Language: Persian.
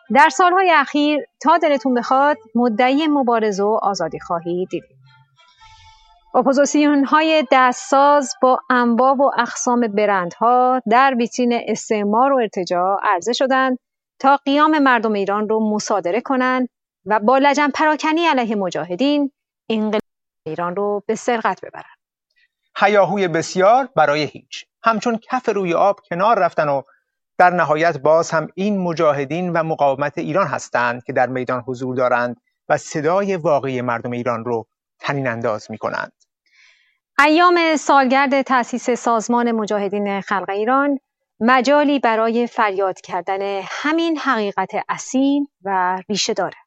در سالهای اخیر تا دلتون بخواد مدعی مبارزه و آزادی خواهی دیدید. اپوزیسیون‌های دستساز با انواع و اقسام برندها در ویترین استعمار و ارتجاع عرضه شدند تا قیام مردم ایران رو مصادره کنند و با لجن پراکنی علیه مجاهدین انقلاب ایران رو به سرقت ببرند. هیاهوی بسیار برای هیچ، همچون کف روی آب کنار رفتن و در نهایت باز هم این مجاهدین و مقاومت ایران هستند که در میدان حضور دارند و صدای واقعی مردم ایران رو طنین انداز می کنند. ایام سالگرد تأسیس سازمان مجاهدین خلق ایران مجالی برای فریاد کردن همین حقیقت اصیل و ریشه داره.